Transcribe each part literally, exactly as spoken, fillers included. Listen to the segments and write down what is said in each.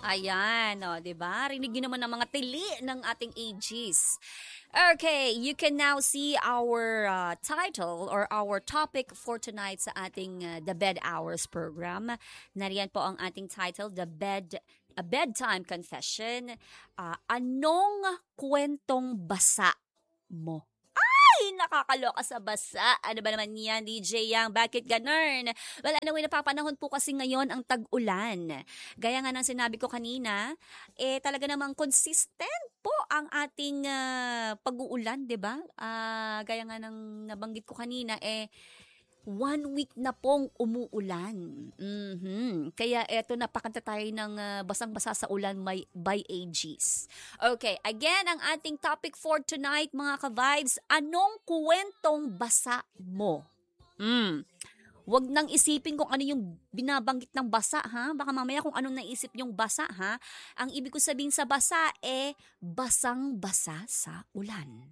Ayan, o, 'di ba? Rinig niyo naman ang mga tili ng ating Aegis. Okay, you can now see our uh, title or our topic for tonight sa ating uh, The Bed Hours program. Nariyan po ang ating title, The Bed A Bedtime Confession. Uh, anong kwentong basa mo? Ay, nakakaloka sa basa. Ano ba naman yan, D J Yang? Bakit ganun? Well, anyway, napapanahon po kasi ngayon ang tag-ulan. Gaya nga ng sinabi ko kanina, eh talaga namang consistent po ang ating ah, pag-uulan, 'di ba? Ah, gaya nga ng nabanggit ko kanina, eh one week na pong umuulan. Mhm. Kaya eto, napakanta tayo ng ah, basang-basa sa ulan by, by Aegis. Okay, again, ang ating topic for tonight, mga ka-vibes, anong kwentong basa mo? Mm. Huwag nang isipin kung ano yung binabanggit ng basa, ha? Baka mamaya kung anong naisip yung basa, ha? Ang ibig ko sabihin sa basa, eh, basang-basa sa ulan.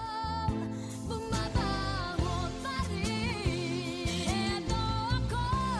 Bumabaho pa rin eto ako,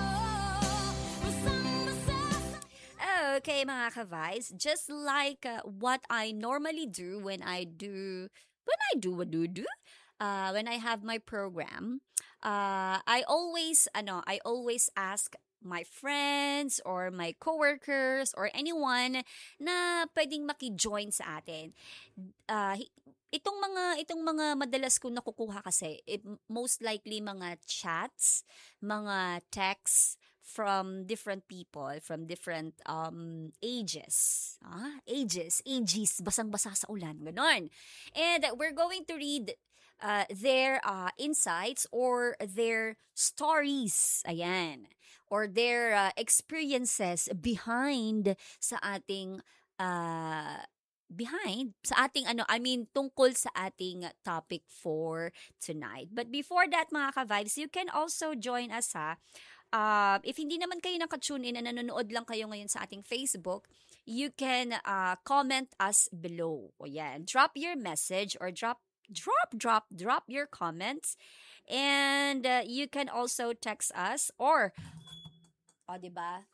basang-basa sa Okay, mga ka-vibes, just like uh, what I normally do when I do, when I do what do do, uh, when I have my program, uh, I always, ano, I always ask my friends or my coworkers or anyone na pwedeng maki-join sa atin. Uh, hi- itong mga itong mga madalas ko nakukuha kasi, it, most likely mga chats, mga texts from different people, from different um ages. Ah, ages, ages, basang-basa sa ulan, ganon. And we're going to read uh, their uh, insights or their stories, ayan, or their uh, experiences behind sa ating uh, behind sa ating ano, I mean tungkol sa ating topic for tonight. But before that, mga ka-vibes, you can also join us, ha. Uh, if hindi naman kayo naka-tune in na nanonood lang kayo ngayon sa ating Facebook, you can uh, comment us below. O yan, drop your message or drop drop drop drop your comments, and uh, you can also text us or o, di ba?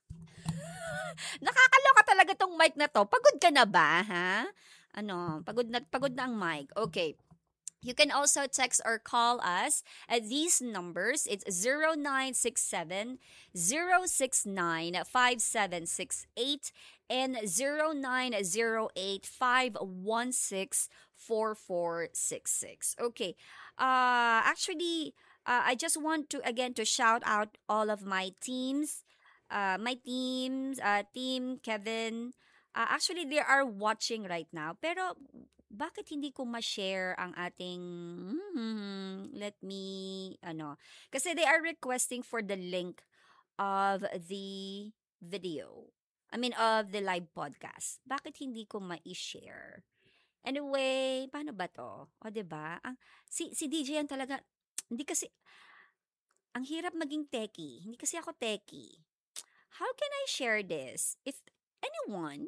Nakakaloka talaga tong mic na to. Pagod ka na ba, ha? Ano, pagod na pagod na ang mic. Okay. You can also text or call us at these numbers. It's zero nine six seven, zero six nine, five seven six eight and zero nine zero eight, five one six, four four six six. Okay. Uh, actually, uh, I just want to, again, to shout out all of my teams. Uh, my teams, uh, Team Kevin. Uh, actually, they are watching right now. Pero bakit hindi ko ma-share ang ating, hmm, let me, ano, kasi they are requesting for the link of the video. I mean, of the live podcast. Bakit hindi ko ma-share? Anyway, paano ba to? O, 'di ba? Ang si si D J yan talaga, hindi kasi ang hirap maging techie. Hindi kasi ako techie. How can I share this? If anyone,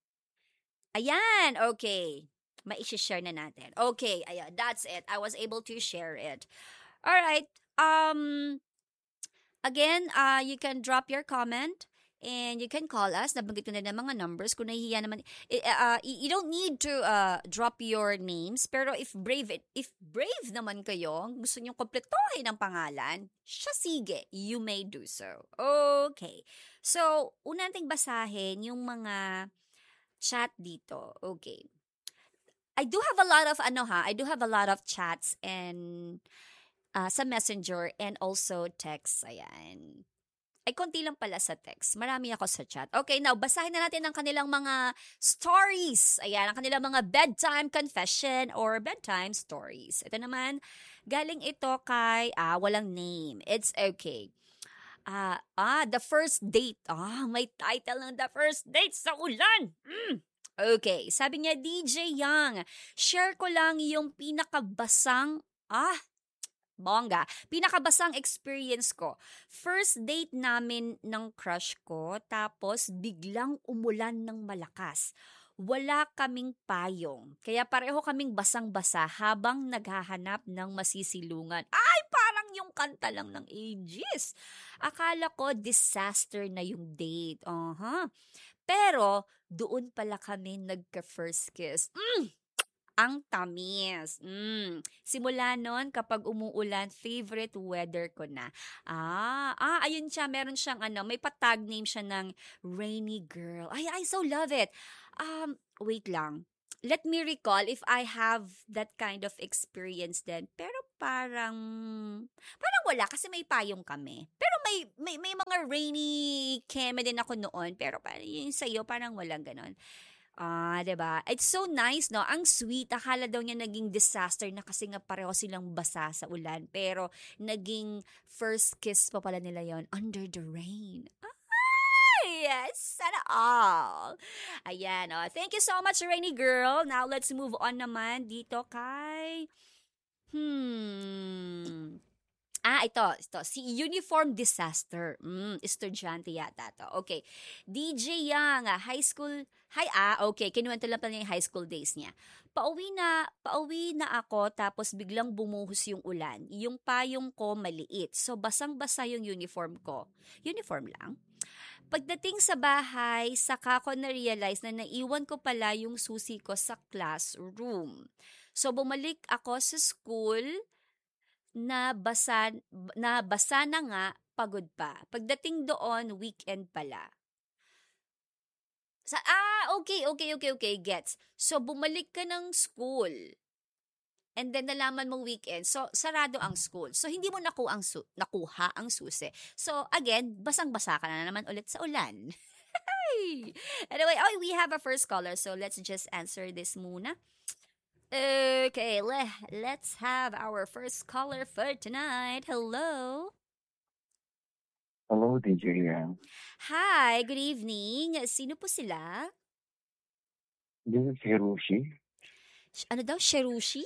ayan, okay. Mai-share na natin. Okay, ayan, that's it. I was able to share it. All right. Um again, uh you can drop your comment and you can call us. Nabanggit ko na ng mga numbers. Kung nahihiya naman, eh, uh, you don't need to uh, drop your names. Pero if brave, if brave naman kayo, gusto nyo kompletohin ang pangalan, siya sige, you may do so. Okay. So, una nating basahin yung mga chat dito. Okay. I do have a lot of, ano ha, I do have a lot of chats and uh, sa messenger and also texts. Ayan. Ay, konti lang pala sa text. Marami ako sa chat. Okay, now, basahin na natin ang kanilang mga stories. Ayan, ang kanilang mga bedtime confession or bedtime stories. Ito naman, galing ito kay, ah, walang name. It's okay. Ah, ah, the first date. Ah, may title ng the first date sa ulan. Mm. Okay, sabi niya, D J Yang, share ko lang yung pinakabasang, ah, bongga. Pinakabasang experience ko. First date namin ng crush ko, tapos biglang umulan ng malakas. Wala kaming payong. Kaya pareho kaming basang-basa habang naghahanap ng masisilungan. Ay, parang yung kakanta lang ng ages. Akala ko disaster na yung date. Aha. Pero, doon pala kami nagka-first kiss. Mm, ang tamis. Mm. Simula nun, kapag umuulan, favorite weather ko na. Ah, ah, ayun siya. Meron siyang ano, may patag name siya ng Rainy Girl. Ay, I so love it. Um, wait lang. Let me recall if I have that kind of experience din. Pero parang, parang wala kasi may payong kami. Pero may, may, may mga rainy keme din ako noon. Pero parang yung sa'yo, parang walang ganon. Ah, 'di ba? It's so nice, no? Ang sweet. Akala daw niya naging disaster na kasi nga pareho silang basa sa ulan. Pero naging first kiss pa pala nila yon under the rain. Ay, yes, sana all. Ayan, oh. Thank you so much, Rainy Girl. Now, let's move on naman dito kay... Hmm... Ah, ito, ito. Si Uniform Disaster. Mm, estudyante yata to. Okay. D J Young, ah, high school. Hi, ah, okay. Kinuwento lang pala niya yung high school days niya. Pauwi na, pauwi na ako tapos biglang bumuhos yung ulan. Yung payong ko maliit. So, basang-basa yung uniform ko. Uniform lang. Pagdating sa bahay, saka ko na-realize na naiwan ko pala yung susi ko sa classroom. So, bumalik ako sa school na basa, na basa na nga, pagod pa. Pagdating doon, weekend pala. Sa, ah, okay, okay, okay, okay, gets. So, bumalik ka ng school. And then, nalaman mong weekend. So, sarado ang school. So, hindi mo nakuha ang, su- nakuha ang susi. So, again, basang-basa ka na naman ulit sa ulan. Anyway, oh, we have a first caller. So, let's just answer this muna. Okay, le- let's have our first caller for tonight. Hello. Hello, D J Yang. Hi, good evening. Sino po sila? This is Hiroshi. Sh- Ano daw? Sherushi?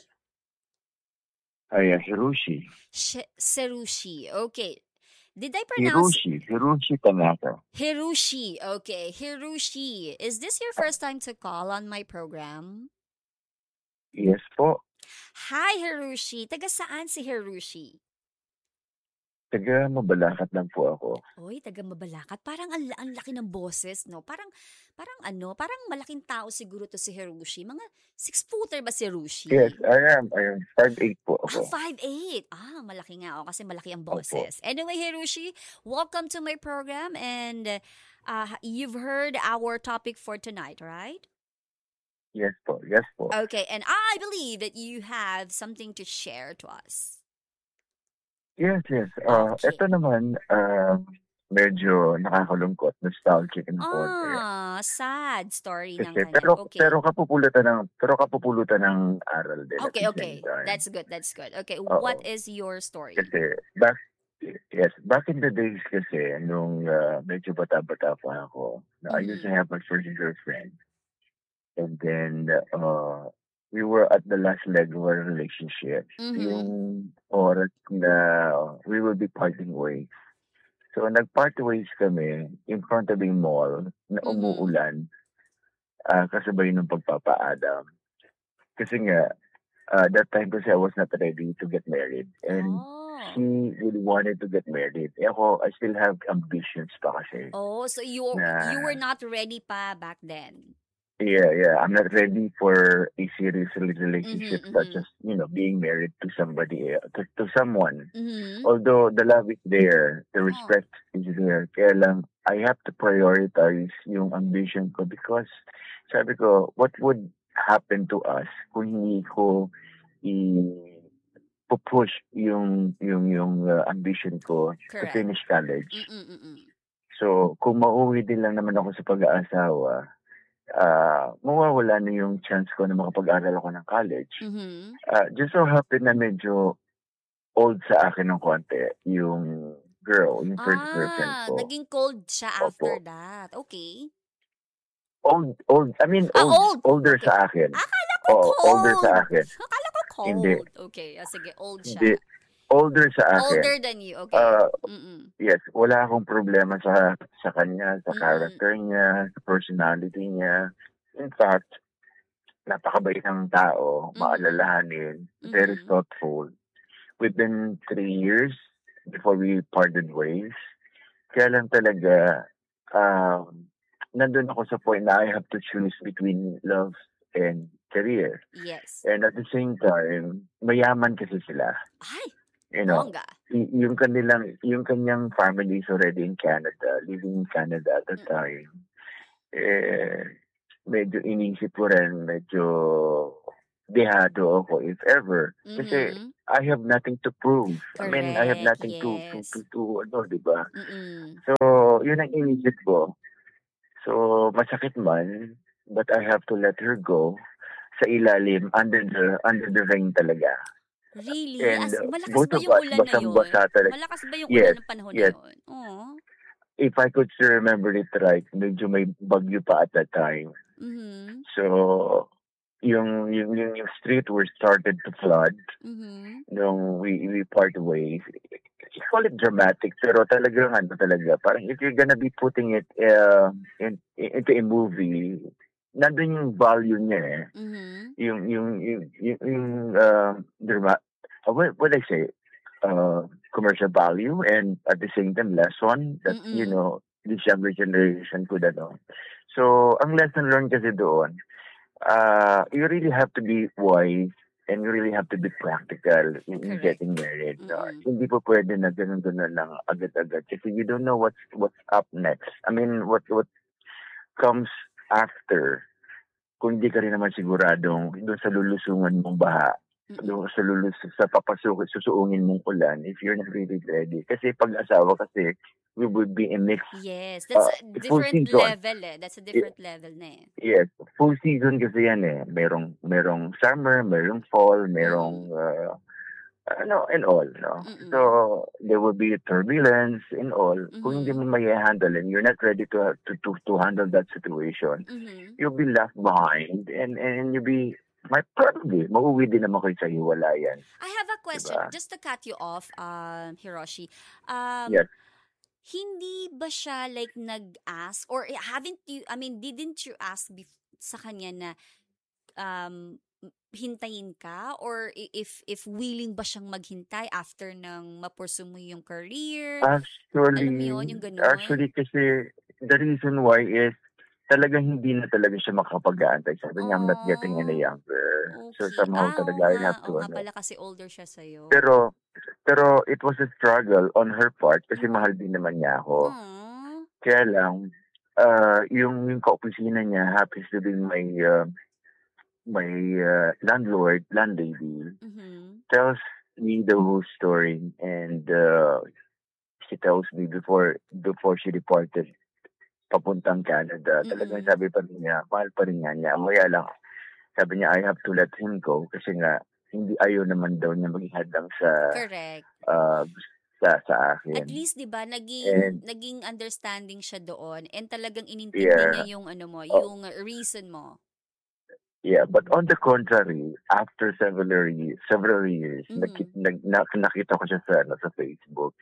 Ay, uh, Hiroshi. Sh- Serushi. Okay. Did I pronounce Hiroshi. Hiroshi Tanaka. Hirushi? Okay, Hirushi. Is this your first time to call on my program? Yes po. Hi, Hirushi. Taga saan si Hirushi? Taga Mabalakat lang po ako. Oy, taga Mabalakat. Parang ang, ang laki ng boses, no? Parang, parang ano, parang malaking tao siguro to si Hirushi. Mga six-footer ba si Hirushi? Yes, I am. I am five eight po Ah, ako. five eight. Ah, malaki nga ako kasi malaki ang Opo. boses. Anyway, Hiroshi, welcome to my program and uh, you've heard our topic for tonight, right? Yes po. Yes po. Okay, and I believe that you have something to share to us. Yes, yes. Uh, Okay. ito naman, uh, medyo nakakalungkot, nostalgic and konti. Ah, sad story ng Kasi, kanya. pero, Okay. pero kapupulutan ng, pero kapupulutan ng aral din. at Okay, the okay. same time. That's good, that's good. Okay, Oo. what is your story? Kasi, back, yes, back in the days kasi, nung uh, medyo bata-bata pa ako, na I used to Mhm. have my first girlfriend. And then, uh, we were at the last leg of our relationship. Mhm. Yung oras na we will be parting ways. So, nag-part ways kami in front of a mall na Mhm. umuulan uh, kasabay ng pagpapa-Adam. Kasi nga, uh, that time kasi I was not ready to get married. And Oh. she really wanted to get married. Eh ako, I still have ambitions pa kasi. Oh, so you Na- you were not ready pa back then. Yeah, yeah. I'm not ready for a serious relationship Mhm, such mhm. as, you know, being married to somebody, uh, to, to someone. Mhm. Although the love is there, the Oh. respect is there, kaya lang, I have to prioritize yung ambition ko because sabi ko, what would happen to us kung hindi ko i-push yung, yung, yung uh, ambition ko to Correct. finish college. Mm-mm-mm. So, kung mauwi din lang naman ako sa pag-aasawa, ah mawawala na yung chance ko na makapag-aral ako ng college. Mhm. Ah, just so happen na medyo old sa akin ng konti yung girl, yung first girlfriend Ah, ko. naging cold siya Opo. after that. Okay. Old, old, I mean, Ah, old, old. older Okay. sa akin. Akala ko Oo, cold. older sa akin. Akala ko cold. Hindi. Okay, ah, sige, old siya. Hindi, older sa akin. Older than you. Okay. Ah, Mm-mm. yes, wala akong problema sa sa kanya, sa Mm-mm. character niya, sa personality niya. In fact, napakabait ng tao, Mhm. maalalahanin, very Mhm. thoughtful. Within three years, before we parted ways. Kaya lang talaga, um, nandun ako sa point na I have to choose between love and career. Yes. And at the same time, mayaman kasi sila. Ay, You know, bongga. y- yung kanilang, yung kanyang family is already in Canada, living in Canada at the Mm-mm. time. Eh, medyo inisip ko rin, medyo dehado ako if ever. Kasi Mhm. I have nothing to prove. I mean, I have Correct. nothing to, to, Yes. to, to, ano, di ba? Mm-mm. So, yun ang inisip ko. So, masakit man, but I have to let her go sa ilalim, under the, under the rain talaga. Really? And As uh, malakas both ba of yung us, ulan na yun? basang-basa talaga. Malakas ba yung Yes, ulan ng panahon na yes. yun? Oo. If I could still remember it right, medyo may bagyo pa at that time. Mhm. So, yung, yung, yung, yung street were started to flood Mhm. nung we, we part ways. You call it dramatic, pero talagang ano talaga, parang if you're gonna be putting it uh, in, into a movie, nandun yung value niya eh. Mhm. Yung, yung, yung, yung, yung uh, drama, uh, what, what I say, uh, commercial value and at the same time lesson that, you Mm-mm. know, this younger generation could ano. So, ang lesson learned kasi doon, uh, you really have to be wise and you really have to be practical in, in Correct. getting married. Uh, Mm-mm. hindi po pwede na ganun-ganun lang agad-agad kasi you don't know what's what's up next. I mean, what what comes after kung hindi ka rin naman siguradong doon sa lulusungan mong baha, Mm-mm. doon sa lulus sa papasok, susuungin mong ulan if you're not really ready. Kasi pag-asawa kasi, we would be in mix, Yes, that's uh, a full different season. level eh. That's a different level na eh. Yes, full season kasi yan eh. Merong merong summer, merong fall, merong Mm. uh, ano and all, no. Mm-mm. So there will be turbulence and all. Kung hindi Mhm. mo ma-handle and you're not ready to to to, to handle that situation, Mhm. you'll be left behind and and you'll be might probably mauwi din naman kayo sa hiwalayan, I have a question diba? just to cut you off, um, Hiroshi. Um, Yes. hindi ba siya like nag-ask or eh, haven't you, I mean, didn't you ask bef- sa kanya na um, m- hintayin ka or i- if if willing ba siyang maghintay after nang mapursu mo yung career? Alam mo yun, Actually, yung ganun? actually kasi the reason why is talagang hindi na talaga siya makapag-aantay. Sabi niya, I'm not getting any Oh, younger. So okay. somehow Ah, oo talaga I nga. have to Oo nga ano. pala kasi older siya sa'yo. Pero pero it was a struggle on her part kasi Mm. mahal din naman niya ako. Aw. Kaya lang, uh, yung, yung ka-opisina niya happens to be my, uh, my uh, landlord, landlady, Mhm. tells me the whole story and uh, she tells me before before she departed papuntang Canada. Talagang Mm-mm. sabi pa rin niya, mahal pa rin nga niya. Maya lang, sabi niya, I have to let him go kasi nga, hindi ayaw naman daw niya maging hadlang sa, Correct. uh, sa, sa At akin. least 'di ba naging And, naging understanding siya doon and talagang inintindi yeah, niya yung ano mo, oh, yung reason mo. yeah, but on the contrary, after several years, several years, nakit, Mhm. nag, na, nakita ko siya sa, ano, sa Facebook.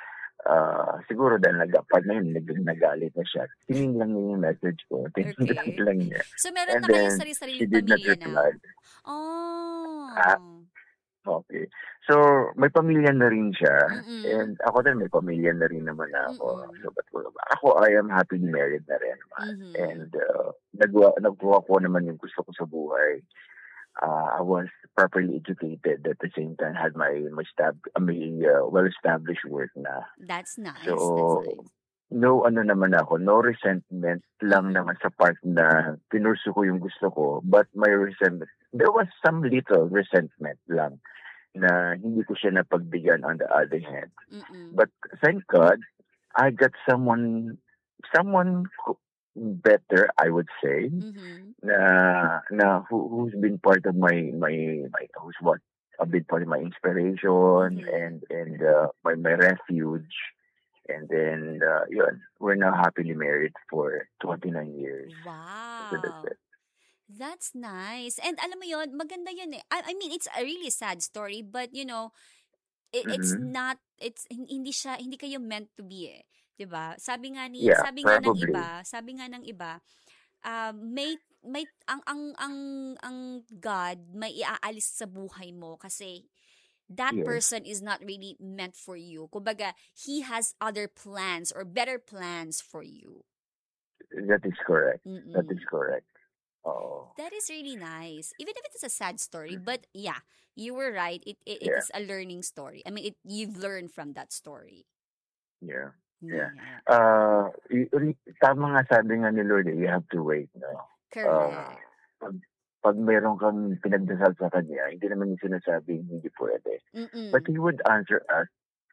Ah, siguro dahil nag-apart na yun, nag, nagalit na siya. Tingin lang niya yung message ko. Tingin Okay. lang niya. So meron And na kayong then, she sarili-sariling did not pamilya reply. now. Ah, Oh. okay. So, may pamilya na rin siya. Mm-mm. And ako din, may pamilya na rin naman ako. Mm-mm. So, ba't ko, ako, I am happily married na rin naman. Mhm. And uh, nagawa, nagawa ko naman yung gusto ko sa buhay. Uh, I was properly educated at the same time, had my, my, stab, my uh, well-established work na. That's nice. So, That's nice. no ano naman ako, no resentment lang Mm-mm. naman sa part na pinursu ko yung gusto ko. But my resentment, there was some little resentment lang na hindi ko siya napagbigyan on the other hand. Mm-mm. But thank God, I got someone, someone who- better, I would say, Mhm. na, na who, who's been part of my, my, my who's what, a big part of my inspiration Mhm. and, and uh, my, my refuge. And then, uh, yun, we're now happily married for twenty-nine years. So that's Wow. it. That's nice. And alam mo yon, maganda yun eh. I, I mean, it's a really sad story, but you know, it, it's Mm-hmm. not, it's, hin- hindi siya, hindi kayo meant to be eh. 'Di ba? Sabi nga ni, Yeah, sabi nga ng probably. iba, sabi nga ng iba, ah, may, may, ang, ang, ang, ang God may iaalis sa buhay mo kasi that Yes. person is not really meant for you. Kumbaga, he has other plans or better plans for you. That is correct. That is Mm-mm. correct. Oh, That is really nice. Even if it is a sad story, but yeah, you were right. It it, it yeah, is a learning story. I mean, it you've learned from that story. yeah, yeah. Yeah. Uh, y- re- tama nga sabi nga ni Lord, eh, you have to wait, no? Uh, Correct. pag, pag meron kang pinagdasal sa Kanya, hindi naman yung sinasabing hindi pwede. But Mm-mm. He would answer us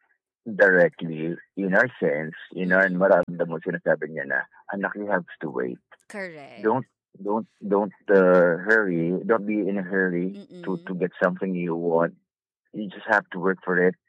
directly in our sense, you know, and Mm-mm. maramdaman mo sinasabi niya na, anak, you have to wait. Correct. Don't, don't, don't uh, hurry. Don't be in a hurry to, Mm-mm. to get something you want. You just have to work for it.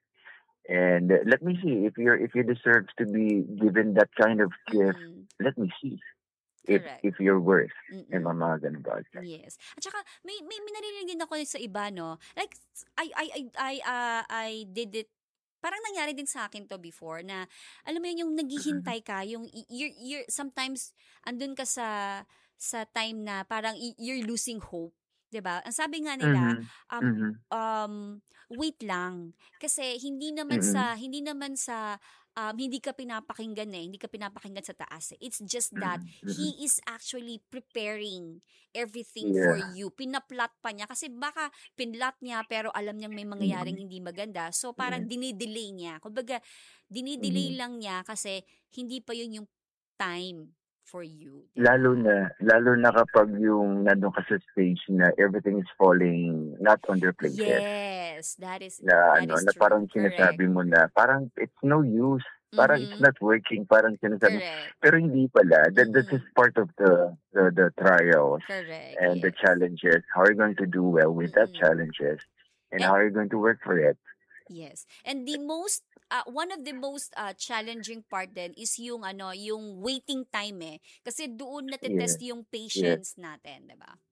And uh, let me see if you're if you deserve to be given that kind of gift. Mm-mm. Let me see if Correct. if you're worth. And Mm-mm. mga ganun bagay. Yes. At saka may may, may narinig din ako sa iba, no. Like I I I I uh, I did it. Parang nangyari din sa akin to before na alam mo yun yung naghihintay ka, yung y- you're, you're sometimes andun ka sa sa time na parang y- you're losing hope, 'di ba? Ang sabi nga nila, Mhm. um Mhm. um wait lang kasi hindi naman Mhm. sa hindi naman sa um, hindi ka pinapakinggan eh, hindi ka pinapakinggan sa taas eh. It's just that Mhm. he Mhm. is actually preparing everything for Yeah. you. Pinaplot pa niya kasi baka pinlot niya pero alam niyang may mangyayaring Mhm. hindi maganda. So Yeah. parang dinidelay niya. Kumbaga, dinidelay Mhm. lang niya kasi hindi pa yun yung time for you, 'di Lalo ba? na lalo na kapag yung nandun ka sa stage na everything is falling not on their places. Yes, that is Na that ano, is na true. parang Correct. sinasabi mo na parang it's no use. Parang it's Mhm. not working. Parang sinasabi. Correct. Pero hindi pala. That that is Mm-mm. part of the the, the trials Correct. and the Yes. challenges. How are you going to do well with that Mm-mm. challenges? And And how are you going to work for it? yes. And the most uh, one of the most uh, challenging part then is yung ano, yung waiting time eh. Kasi doon Yeah. natetest yung Yeah. patience natin, 'di ba?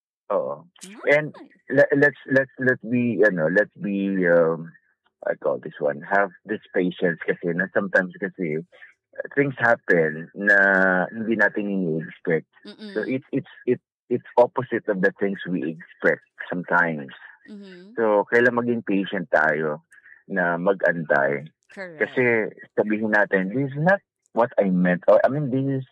Oo. And Nice. let, let's let's let's be you know, let's be um I call this one. Have this patience kasi na sometimes kasi uh, things happen na hindi natin ini-expect. So Mm. it's it's it's it's opposite of the things we expect sometimes. Mhm. So kailan maging patient tayo na mag-antay. Correct. Kasi sabihin natin, this is not what I meant. Or I mean, this is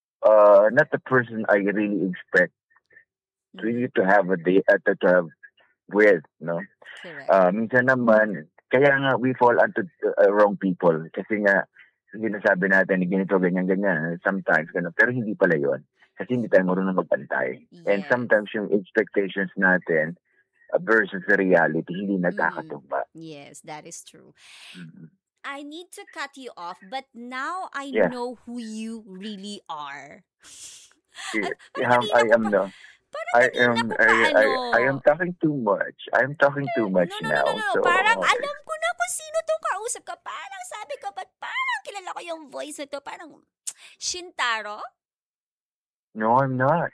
uh not the person I really expect Mhm. really to have a day uh, to have with, no? Correct. Uh, minsan naman, kaya nga we fall onto uh, wrong people. Kasi nga, sinasabi natin, ganito, ganyan, ganyan. Sometimes, ganun. Pero hindi pala yun. Kasi hindi tayo marunong magpantay. And Yes. sometimes yung expectations natin uh, versus the reality, hindi Mhm. nagkakatugma. Yes, that is true. Mhm. I need to cut you off, but now I Yeah. know who you really are. Yeah, At parang yeah, kanina I ko am pa, no. parang I kanina am ko I, pa I ano. I am talking too much. I am talking too much No, no, no, no, now. no. So Parang alam ko na kung sino tong kausap ka. Parang sabi ko, ba't parang kilala ko yung voice na to? Parang, Shintaro? no, I'm not.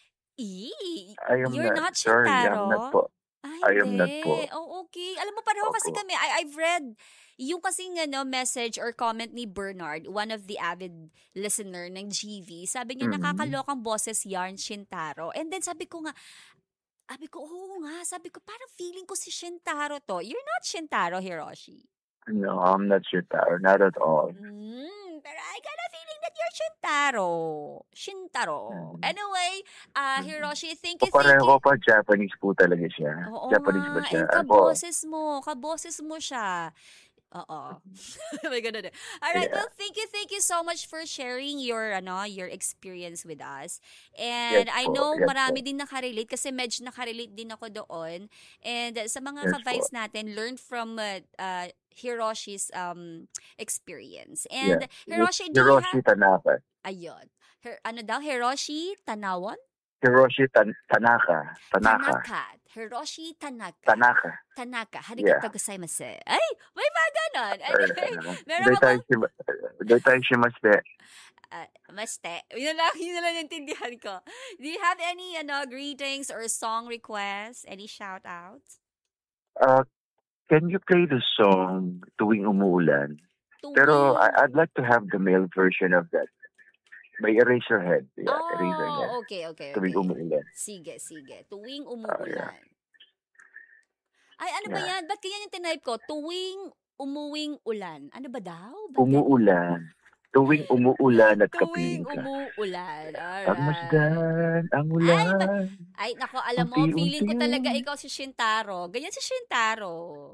Eee, I am you're not. not Sorry, I'm not Shintaro? po. Ah, I am not hindi. po. Oh, okay. Alam mo, pareho kasi Opo. kami. I, I've read yung kasing ano, message or comment ni Bernard, one of the avid listener ng G V. Sabi niya, Mhm. nakakalokang boses yarn, Shintaro. And then sabi ko nga, sabi ko, oo nga. Sabi ko, parang feeling ko si Shintaro to. You're not Shintaro, Hiroshi. No, I'm not Shintaro. Not at all. Mm, pero I got a feeling that you're Shintaro. Shintaro. Mhm. Anyway, uh, Mhm. Hiroshi, thank you, thank Pareho you. ko pa, Japanese po talaga siya. Oo Japanese ba nga, siya? and Ano po? kaboses mo, kaboses mo siya. Oo. May ganun eh. Alright, Yeah. well, thank you, thank you so much for sharing your, ano, your experience with us. Yes And I po. know Yes marami po. din nakarelate kasi medyo nakarelate din ako doon. And uh, sa mga Yes po. ka-vibes natin, learn from uh, uh, Hiroshi's um, experience. Yeah. And Hiroshi, do you Hiroshi have, Tanaka. ayun, Her, ano daw, Hiroshi Tanawon? Hiroshi Tan- Tanaka. Tanaka. Tanaka. Hiroshi Tanaka. Tanaka. Tanaka. Yeah. Harigatou gozaimasu. Ay, may mga ganon. Uh, Anyway, meron Doon ka tayo bang, shima- doon tayo shimaste. uh, maste. Yun lang, yun lang yung tindihan ko. Do you have any, ano, greetings or song requests? Any shout outs? Uh, can you play the song Tuwing Umuulan? Pero Tuwing. I- I'd like to have the male version of that. By Eraserhead. Yeah, Eraserhead. Oh, okay, okay, Tuwing okay. Umuulan. Sige, sige. Tuwing Oh, yeah. umuulan. Ay, ano ba Yeah. yan? Ba't ganyan yung tinype ko? Tuwing umuwing ulan. Ano ba daw? Ba't ganyan? Umuulan. Tuwing umuulan at Tuwing kapiling ka. umuulan. Alright. Pagmasdan ang Ay, ba- ulan. ay, nako, alam mo, feeling ko talaga Unti-unti. ikaw si Shintaro. Ganyan si Shintaro.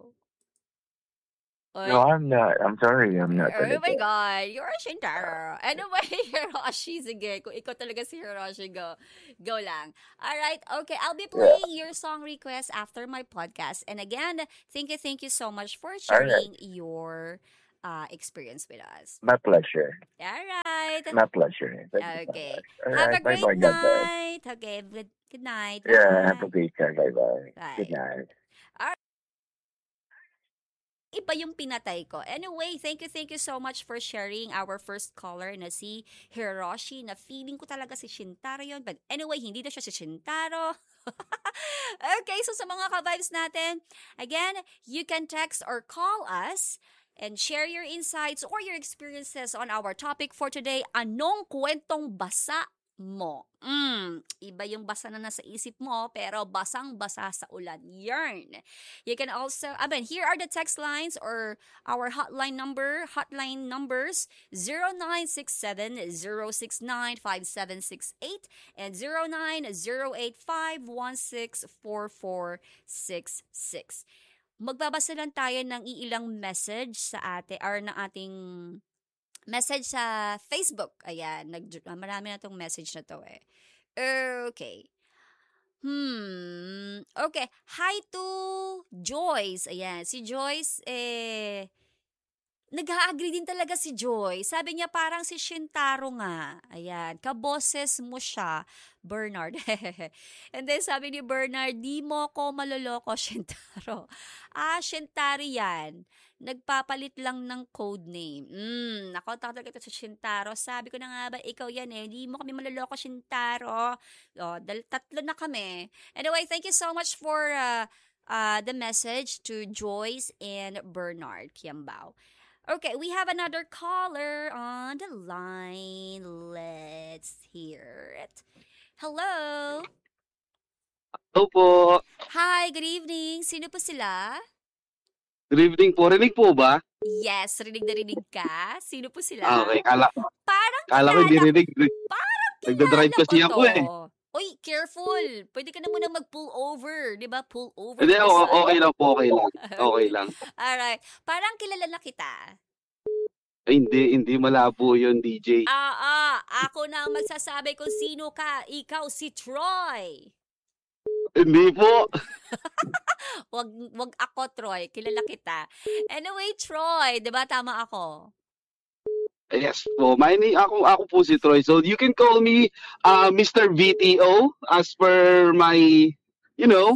Oy. No, I'm not. I'm sorry. I'm not Oh my talaga. God, you're a Shintaro. Anyway, Hiroshi, sige. Kung ikaw talaga si Hiroshi, go. Go lang. Alright, okay. I'll be Yeah. playing your song request after my podcast. And again, thank you, thank you so much for Alright. sharing your uh, experience with us. My pleasure. Alright. My pleasure. Thank you so Okay. much. Have a Alright. great Bye-bye. God bless. night. Okay, good, good night. Yeah. Have Bye. a great time. Bye-bye. Good Bye. night. Iba yung pinatay ko. Anyway, thank you, thank you so much for sharing our first caller na si Hiroshi, na feeling ko talaga si Shintaro yun. But anyway, hindi na siya si Shintaro. Okay, so sa mga ka-vibes natin, again, you can text or call us and share your insights or your experiences on our topic for today. Anong kwentong basa mo? Mm, iba yung basa na nasa isip mo, pero basang-basa sa ulan. Yarn. You can also, I mean, here are the text lines or our hotline number, hotline numbers, zero nine six seven, zero six nine, five seven six eight and zero nine zero eight five one six four four six six. Magbabasa lang tayo ng iilang message sa ate, or na ating message sa Facebook. Ayan, nag, marami na tong message na to eh. Okay. Hmm. Okay. Hi to Joyce. Ayan, si Joyce, eh, nag-a-agree din talaga si Joy. Sabi niya parang si Shintaro nga. Ayan, kaboses mo siya, Bernard. And then sabi ni Bernard, di mo ko maloloko, Shintaro. Ah, Shintaro yan. Nagpapalit lang ng code name. Hmm, nako, talaga ito si Shintaro. Sabi ko na nga ba, ikaw yan eh. Di mo kami maloloko, Shintaro. Oh, dal- tatlo na kami. Anyway, thank you so much for uh, uh, the message to Joyce and Bernard Kiambao. Okay, we have another caller on the line. Let's hear it. Hello. Hello po. Hi, good evening. Sino po sila? Good evening po. Rinig po ba? Yes, rinig na rinig ka. Sino po Ah, sila? okay. Kala, Parang kala ko hindi kilala, rinig. parang Nagdadrive kilala kasi ko ako to. eh. Uy, careful. Pwede ka na muna mag-pull over. Di ba? Pull over. Hindi, this o- one. okay lang po. Okay lang. Okay lang. Alright. Parang kilala na kita. Ay, hindi. Hindi malabo yun, D J. Ah, ah. Ako na ang magsasabi kung sino ka. Ikaw si Troy. Hindi po. Wag, wag ako, Troy. Kilala kita. Anyway, Troy. Di ba tama ako? Yes po. My name, ako, ako po si Troy. So, you can call me uh, Mister V T O as per my, you know.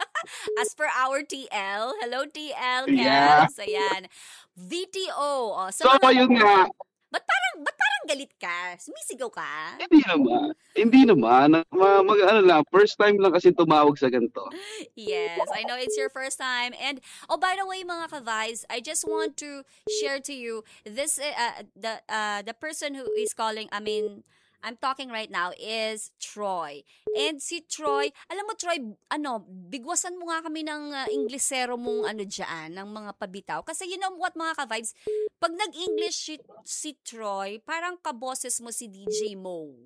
As per our T L. Hello, T L. Yeah. Cavs. Ayan. V T O. Oh, So, sa mga, ayun nga. ba't parang, ba't parang galit ka? Sumisigaw ka? Hindi naman. Hindi naman. Ma, mag, ano lang, first time lang kasi tumawag sa ganito. Yes, I know it's your first time. And, oh, by the way, mga ka-vibes, I just want to share to you, this, uh, the, uh, the person who is calling, I mean, I'm talking right now is Troy. And si Troy, alam mo Troy, ano, bigwasan mo nga kami ng uh, Inglesero mong ano dyan, ng mga pabitaw. Kasi you know what mga ka-vibes, pag nag-English si, si Troy, parang kaboses mo si D J Mo.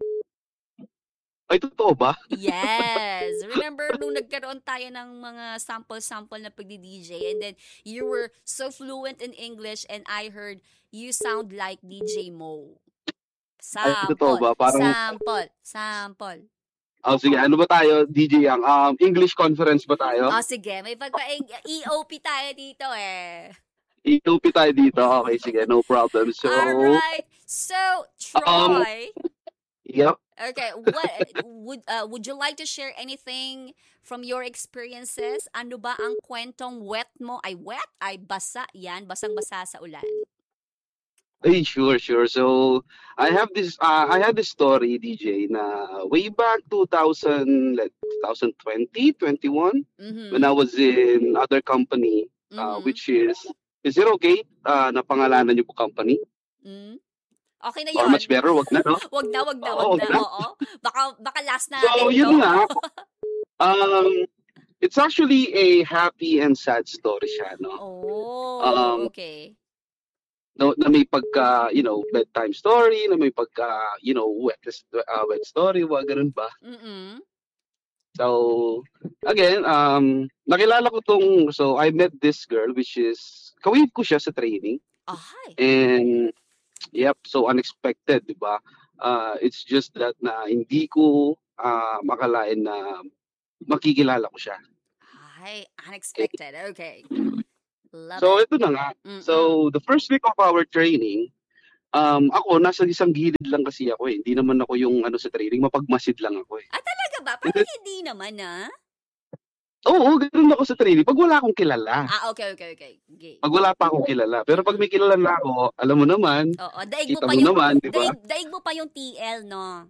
Ay, totoo ba? Yes. Remember nung nagkaroon tayo ng mga sample-sample na pagdi-D J and then you were so fluent in English and I heard you sound like D J Mo. Ay, totoo Sample. ba? Parang, Sample. Sample. oh, sige, ano ba tayo, D J Yang? Um, English conference ba tayo? Oh, sige. May pagpa-E O P tayo dito eh. E O P tayo dito. Okay, sige, no problem. So, Alright. So, Um, Troy. yep. Okay, what would uh, would you like to share anything from your experiences? Ano ba ang kwentong wet mo? Ay wet? Ay basa yan, basang-basa sa ulan. Hey, sure, sure. So, I have this, uh, I had this story, D J, na way back two thousand, like twenty twenty, twenty-one, Mhm. when I was in other company, uh, Mhm. which is, is it okay uh, na pangalanan niyo po company? Mm. Okay na Or yun. much better, wag na, no? Wag na, wag na, Oo, wag wag na. na. Oo. Baka, baka last na So, natin yun to. nga, um, it's actually a happy and sad story siya, no? Oh, Um, okay. no, na may pagka, you know, bedtime story, na may pagka, you know, wet, uh, wet story, wag ganun ba? Mm-mm. So, again, um, nakilala ko tong, so I met this girl, which is, kawave ko siya sa training. Oh, hi. And, yep, so unexpected, di ba? Uh, it's just that na hindi ko uh, makalain na makikilala ko siya. Hi. Unexpected. Okay. Love So, it. ito na nga. Mm-mm. So, the first week of our training, um, ako, nasa isang gilid lang kasi ako eh. Hindi naman ako yung ano sa training, mapagmasid lang ako eh. Ah, talaga ba? And Parang then, hindi naman, ah. oo, ganun ako sa training. Pag wala akong kilala. Ah, okay, okay, okay. Okay. Pag wala pa akong kilala. Pero pag may kilala na ako, alam mo naman, Oo, daig mo kita pa mo yung naman, di ba? daig, daig mo pa yung T L, no?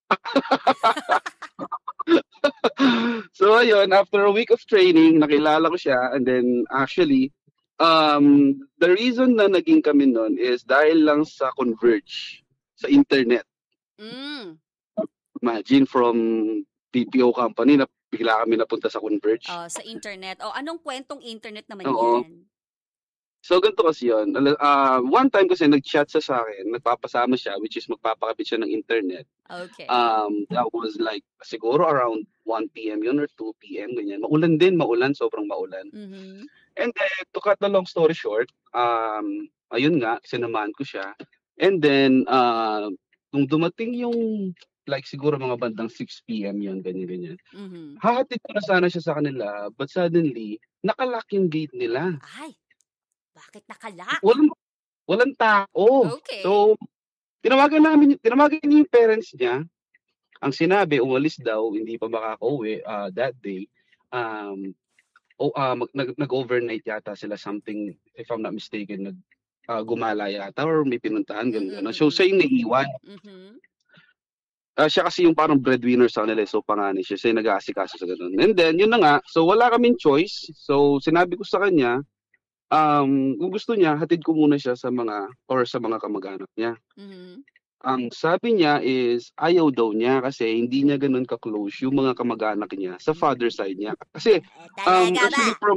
So, ayun, after a week of training, nakilala ko siya. And then, actually, um, the reason na naging kami nun is dahil lang sa Converge, sa internet. Mm. Imagine from B P O company na bigla kami napunta sa Converge. Oh, sa internet. Oh, anong kwentong internet naman Oo. yan? So, ganito kasi yun. Ala- ah, one time kasi nag-chat siya sa akin, nagpapasama siya, which is magpapakabit siya ng internet. Okay. Um, that was like, siguro around one p.m. yun or two p.m. ganyan. Maulan din, maulan, sobrang maulan. Mhm. And then, to cut the long story short, um, ayun nga, sinamahan ko siya. And then, uh, nung dumating yung, like siguro mga bandang six p.m. yun, ganyan-ganyan. Mhm. Hahatid ko na sana siya sa kanila, but suddenly, nakalock yung gate nila. Ay, bakit nakalock? Walang, walang tao. Okay. So, tinawagan namin, tinawagan niya yung parents niya. Ang sinabi, umalis daw, hindi pa makaka-uwi uh, that day. Um, o ah, mag, nag, nag-overnight yata sila, something, if I'm not mistaken, nag ah, gumala yata or may pinuntahan, Mm-mm, gano'n. So, mm-mm. siya yung naiiwan. Mhm. Ah, siya kasi yung parang breadwinner sa kanila, eh, so panganay siya. Siya yung nag-aasikaso sa gano'n. And then, yun na nga, so wala kaming choice. So, sinabi ko sa kanya, um, kung gusto niya, hatid ko muna siya sa mga, or sa mga kamag-anak niya. Mhm. Ang sabi niya is, ayaw daw niya kasi hindi niya ganun ka-close yung mga kamag-anak niya sa father side niya. Kasi, Eh, um, talaga ba? actually from,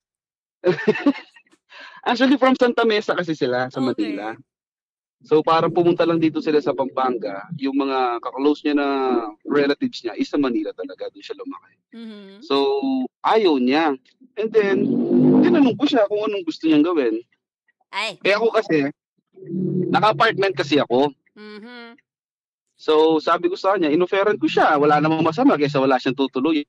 actually from Santa Mesa kasi sila sa Manila. Okay. So parang pumunta lang dito sila sa Pampanga, yung mga ka-close niya na relatives niya is sa Manila talaga, doon siya lumaki. Mhm. So ayaw niya. And then, tinanong ko siya kung anong gusto niyang gawin. Ay. Eh ako kasi, naka-apartment kasi ako. Mhm. So sabi ko sa kanya, inoferan ko siya, wala namang masama kaysa wala siyang tutuloy.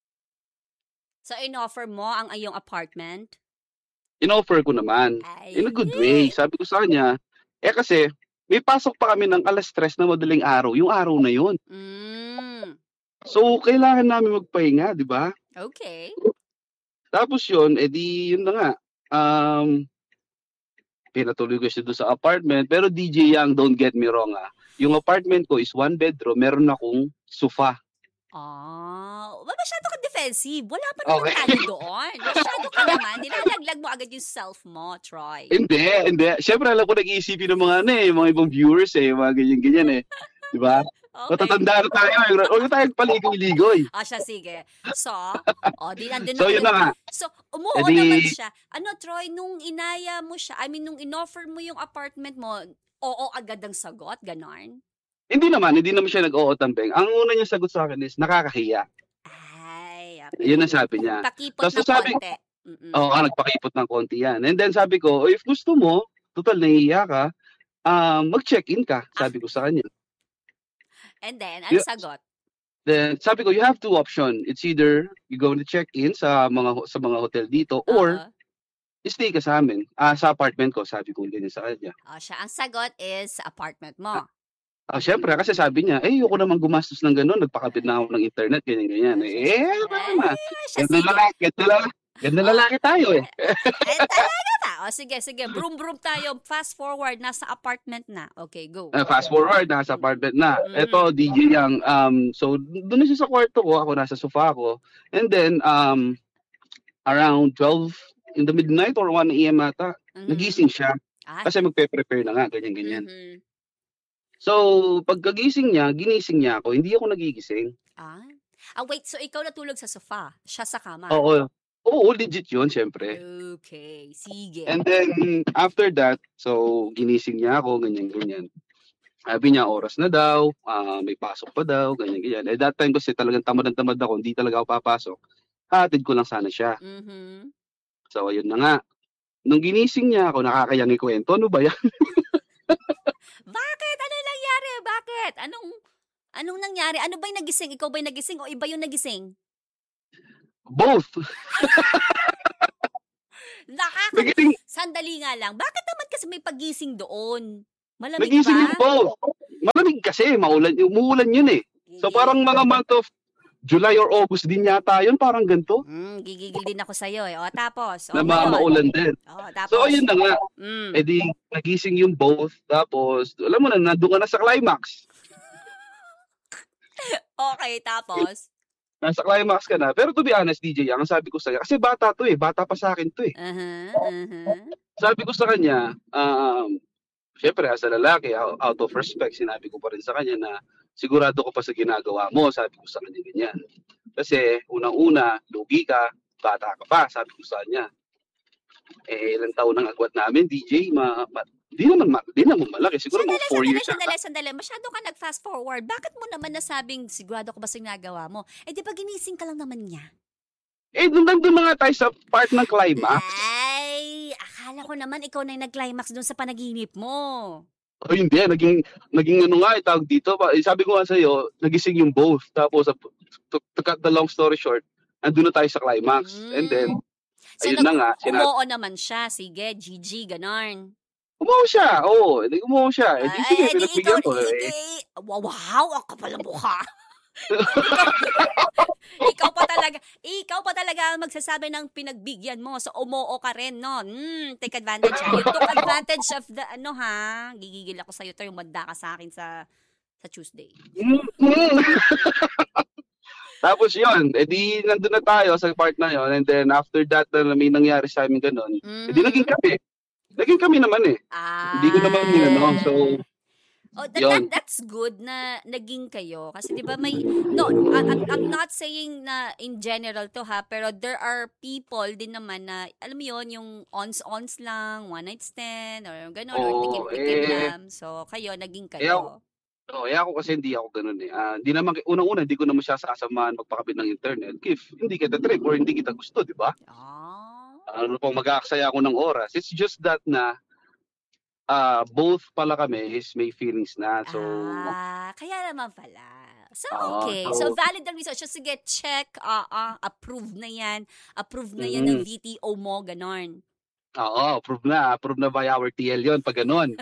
So, in-offer mo ang iyong apartment? Inoffer ko naman. Ay. In a good way. Sabi ko sa kanya, eh kasi, may pasok pa kami ng alas tres na madaling araw, yung araw na yun. Mm. So, kailangan namin magpahinga, di ba? Okay. Tapos yun, edi yun na nga. Um, pinatuloy ko siya doon sa apartment. Pero D J Yang, don't get me wrong ah. Yung apartment ko is one bedroom, meron akong sofa. Ah, ba masyado ka defensive. Wala pa naman Okay. tayo doon. Masyado ka naman. Nilalaglag mo agad yung self mo, Troy. Hindi, hindi. Siyempre, alam ko nag-iisipin ng mga ano eh, mga ibang viewers eh, mga ganyan-ganyan eh. Di ba? Okay. Matatanda na tayo. eh. Huwag na tayo paligoy-ligoy. Ah, siya, sige. So, oh, di nandun So, ako yun nag- na nga. So, umuo Edi- naman siya. Ano, Troy, nung inaya mo siya, I mean, nung inoffer mo yung apartment mo, oo agad ang sagot, ganon? Hindi naman, hindi naman siya nag-oo tambeng. Ang una niya sagot sa akin is, nakakahiya. Ay, Yun ang sabi niya. pakipot Tapos na sabi- konti. Mm-mm. Oo, oh, nagpakipot ng konti yan. And then sabi ko, oh, if gusto mo, total nahihiya ka, um, mag-check-in ka, sabi ko sa kanya. And then, ano Yeah. sagot? Then sabi ko, you have two options. It's either you go to check-in sa mga ho- sa mga hotel dito or Oo. stay ka sa amin, ah, sa apartment ko, sabi ko ganyan sa kanya. Oh, siya, ang sagot is sa apartment mo. Ah, syempre, kasi sabi niya, eh, ayoko naman gumastos ng gano'n, nagpakabit na ako ng internet, ganyan-ganyan. Eh, eh, tama. Ay, siya, Ganda sige. lalaki, ganda lalaki, ganda lalaki tayo eh. Ay, talaga ba? O, sige, sige. Broom-broom tayo. Fast forward. Nasa apartment na. Okay, go. Uh, fast forward, nasa apartment na. Mhm. Ito, D J Yang, um, so, doon na siya sa kwarto ko, ako nasa sofa ko. And then, um, around twelve in the midnight or one a.m. ata, Mhm. nagising siya. Ay. Kasi magpe-prepare na nga, ganyan-ganyan. Mhm. So, pagkagising niya, ginising niya ako, hindi ako nagigising. Ah. Ah, wait. So, ikaw natulog sa sofa. Siya sa kama. Oo. Oo, legit yun, syempre. Okay. Sige. And then, after that, so, ginising niya ako, ganyan-ganyan. Sabi niya, oras na daw, ah, may pasok pa daw, ganyan-ganyan. Eh, that time kasi talagang tamad na tamad ako, hindi talaga ako papasok. Hatid ko lang sana siya. Mhm. So, ayun na nga. Nung ginising niya ako, nakakayang ikwento. Ano ba yan? Bakit? Ano nangyari? Bakit? Anong anong nangyari? Ano ba yung nagising? Ikaw ba yung nagising o iba yung nagising? Both. Nakaka... Nagising, Sandali nga lang. Bakit naman kasi may pagising doon? Malamig nagising yung ba? both. Malamig kasi, maulan, umuulan yun eh. So, Gigil. parang mga month of July or August din yata yun, parang ganito. Mm, gigigil din ako sa'yo eh. O, tapos? O, Na ma- ngayon? maulan din. O, tapos? So, ayun na nga. Mm. Eh di, nagising yung both. Tapos, alam mo na, nandun ka na sa climax. Okay, tapos? Nasa climax ka na. Pero to be honest, D J, ang sabi ko sa'yo, kasi bata to eh, bata pa sa akin to eh. Uh-huh, uh-huh. Sabi ko sa kanya, um, syempre, as a lalaki, out out of respect, sinabi ko pa rin sa kanya na sigurado ko pa sa ginagawa mo, sabi ko sa kanya ganyan. Kasi, unang-una, lugi ka, bata ka pa, sabi ko sa kanya. Eh, ilang taon ang agwat namin, D J, ma, ma, di naman, ma, di naman malaki, siguro Sandali, mga four sandali, years sandali, na. sandali. Masyado ka nag-fast forward. Bakit mo naman nasabing sigurado ko ba sa ginagawa mo? Eh, di ba ginising ka lang naman niya? Eh, nung nandun na nga tayo sa part ng climax, Ay, akala ko naman ikaw na yung nag-climax doon sa panaginip mo. oh, hindi, naging, naging ano nga, itawag dito, pa- eh, sabi ko nga sa'yo, nagising yung both, tapos, uh, to, to cut the long story short, andun na tayo sa climax, and then, So, ayun nag- na nga, sinabi, umoo naman siya. Sige, G G, ganon. umuho siya, oo, hindi umuho siya, eh, di Ay, sige, eh, di ikaw, pinagbigyan ko, eh, eh, eh, wow, ang kapal ng mukha. ikaw pa talaga, ikaw pa talaga ang magsasabi ng pinagbigyan mo. So, umoo ka rin, no? Mm, take advantage, ha? You took advantage of the, ano, ha? Gigigil ako sa'yo, tayo, umanda ka sa akin sa, sa Tuesday. Mm. Tapos yun, edi nandun na tayo sa part na yun, and then after that, na may nangyari sa amin ganun, Mhm. edi naging kami, naging kami naman eh, Ah. hindi ko naman yun, no, so, Oh, that, Yun. that, that's good na naging kayo. Kasi di ba may, no, I, I'm, I'm not saying na in general to ha, pero there are people din naman na, alam mo yun, yung ons-ons lang, one night stand, or gano'n, or Oo, tikim-tikim eh. lang. So, kayo, naging Eh, kayo. oh, eh ako kasi hindi ako ganun eh. Ah, hindi naman unang-una hindi ko naman siya sasamahan magpakabit ng internet if hindi kita trip or hindi kita gusto, di ba? Ah. Ano pong mag-aaksaya ako ng oras. It's just that na ah both pala kami is may feelings na. So ah, kaya naman pala. So, Oo, okay. so- So, valid ang research. So, sige, check. Ah, ah, approved na yan. Approved na yan ng Mhm. V T O mo, ganon. oo, approve na, approve na by our T L 'yon pag ganun.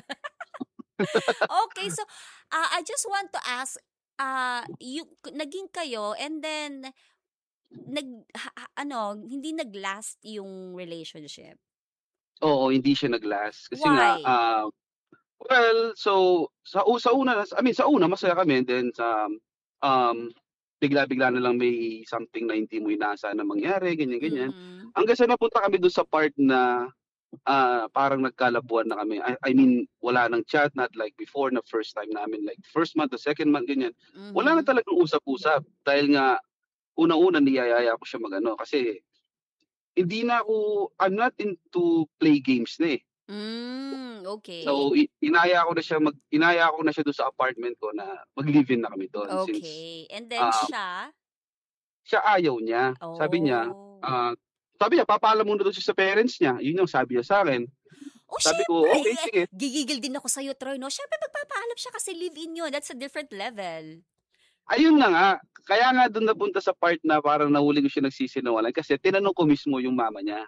Okay, so uh, I just want to ask, uh, you, naging kayo and then nag ha- ha- ano, hindi nag-last yung relationship. Oo, hindi siya nag-last kasi Why? nga ah well, so sa u- sa una, I mean sa una masaya kami, and then sa um bigla-bigla na lang may something na hindi mo inaasahan na mangyari, ganyan ganyan. Mhm. Hanggang sa napunta kami doon sa part na ah parang nagkalabuan na kami. I, I mean, wala nang chat, not like before na first time namin, like first month, the second month, ganyan. Wala na Mhm. talagang usap-usap dahil nga unang-una niyayaya ko siya magano kasi hindi na ako, I'm not into play games na eh. Mm, okay. So i- inaya ko na siya mag inaya ko na siya doon sa apartment ko na mag-live-in na kami doon since Okay. And then ah, siya, siya ayaw niya. Sabi niya, oh. ah sabi niya papaalam muna doon siya sa parents niya. Yun yung sabi niya sa akin. Oh, Sabi ko, syempre, okay, eh, sige. gigigil din ako sa'yo, Troy, no? Syempre, magpapaalam siya kasi live-in yun. That's a different level. Ayun na nga, kaya nga doon napunta sa part na parang nahuli ko siya nagsisinungaling kasi tinanong ko mismo yung mama niya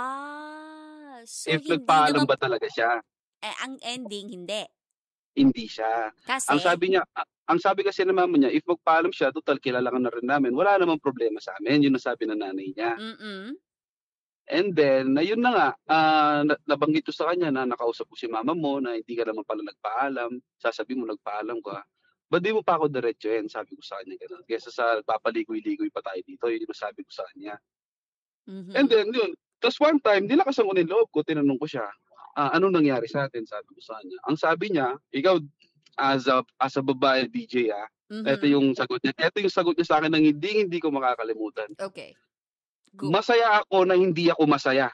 Ah, so if hindi nagpaalam naman, ba talaga siya. eh, ang ending, hindi. Hindi siya. Kasi, Ang sabi niya, a- ang sabi kasi ng mama niya, if magpaalam siya, total kilala ka na rin namin, wala namang problema sa amin. Yun ang sabi ng nanay niya. mm-mm. And then, ayun na nga, ah, na- nabanggit ko sa kanya na nakausap ko si mama mo na hindi ka naman pala nagpaalam. Sasabi mo nagpaalam ka. Ba't di mo pa ako diretsuhin? Sabi ko sa kanya gano'n. Kesa sa papaligoy-ligoy pa tayo dito, yun yung sabi ko sa kanya. Mhm. And then, yun. Tapos one time, nilakasan ko ng loob ko, tinanong ko siya, ah, anong nangyari sa atin? Sabi ko sa kanya. Ang sabi niya, ikaw, as a, as a babae D J, ah, Ito Mhm. yung sagot niya. Ito yung sagot niya sa akin ng hindi hindi ko makakalimutan. Okay. Go. Masaya ako na hindi ako masaya.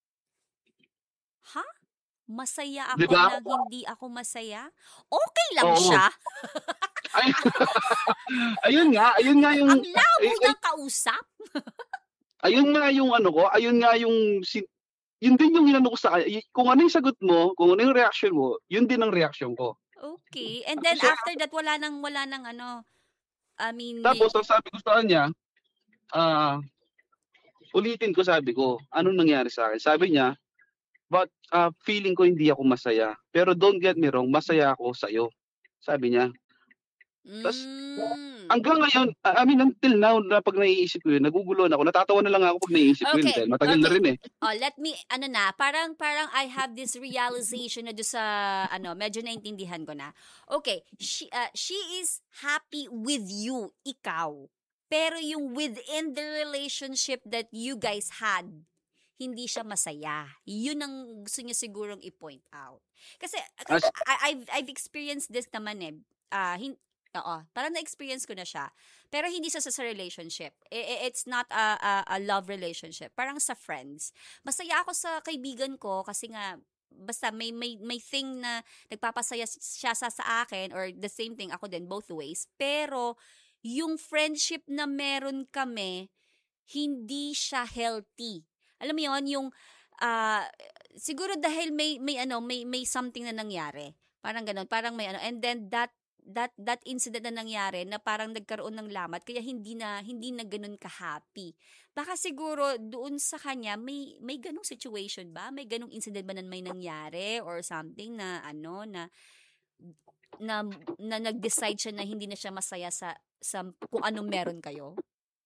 Ha? Masaya Di ako ba? na hindi ako masaya? Okay lang Oo. siya. Ay, ayun nga, ayun nga yung Ang labo ay, ay, niyang kausap. ayun nga yung ano ko, ayun nga yung sin- yun din yung inano ko sa kanya. Y- Kung ano yung sagot mo, kung ano yung reaction mo, yun din ang reaction ko. Okay. And then Kasi after that, wala nang, wala nang ano, I mean, tapos ang sabi ko sa kanya, ah, ulitin ko sabi ko, anong nangyari sa akin? Sabi niya, but ah, feeling ko hindi ako masaya. Pero don't get me wrong, masaya ako sa iyo. Sabi niya. Tas mm, hanggang ngayon, ah, I mean until now na pag naiisip ko yun, naguguluhan ako. Natatawa na lang ako pag naiisip ko yun Okay, dahil matagal na okay. rin eh. oh, let me, ano na, parang, parang I have this realization na doon sa, ano, medyo naintindihan ko na. Okay, she, uh, she is happy with you, ikaw. Pero yung within the relationship that you guys had, hindi siya masaya. Yun ang gusto niya sigurong i-point out. Kasi, As, I, I've, I've experienced this naman eh. Ah, hin- oo, parang na-experience ko na siya. Pero hindi sa sa relationship. I- i- it's not a, a, a love relationship. Parang sa friends. Masaya ako sa kaibigan ko kasi nga, basta may, may, may thing na nagpapasaya siya sa, sa akin or the same thing ako din, both ways. Pero, yung friendship na meron kami, hindi siya healthy. Alam mo yon yung, ah, siguro dahil may, may ano, may, may something na nangyari. Parang ganun, parang may ano, and then that that that incident na nangyari na parang nagkaroon ng lamat kaya hindi na hindi na ganoon ka-happy. Baka siguro doon sa kanya may may ganung situation ba? May ganung incident ba na may nangyari or something na ano na na, na nag-decide siya na hindi na siya masaya sa sa kung anong meron kayo?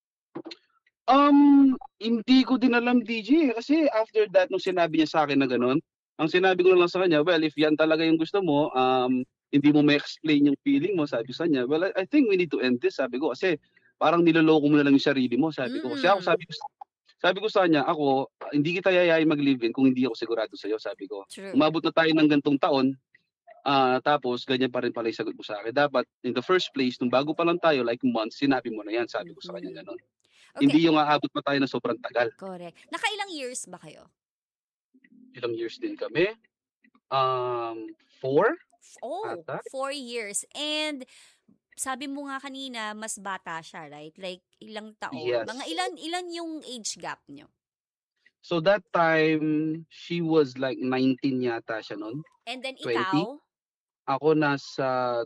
um, hindi ko din alam D J eh. Kasi after that, nung sinabi niya sa akin na ganun, ang sinabi ko na lang sa kanya, well, if yan talaga yung gusto mo, um, hindi mo ma-explain yung feeling mo, sabi ko sa kanya, well, I, I think we need to end this, sabi ko. Kasi parang niloloko mo na lang yung sarili mo, sabi ko. Kasi ako, Mm. sabi ko, sabi ko sa kanya, ako, ah, hindi kita yayain mag-live-in kung hindi ako sigurado sa'yo, sabi ko. True. Umabot na tayo ng gantong taon, ah tapos ganyan pa rin pala yung sagot mo sa akin. Dapat, in the first place, nung bago pa lang tayo, like months, sinabi mo na yan, sabi ko sa kanya Mhm. ganun. Okay, Hindi yung aabot pa tayo na sobrang tagal. correct. Nakailang years ba kayo? Ilang years din kami. Um, four F- Oh, ata. four years. And sabi mo nga kanina, mas bata siya, right? Like, ilang taon? Yes. Mga ilan, ilan yung age gap nyo? So that time, she was like nineteen yata siya nun. And then twenty. ikaw? Ako nasa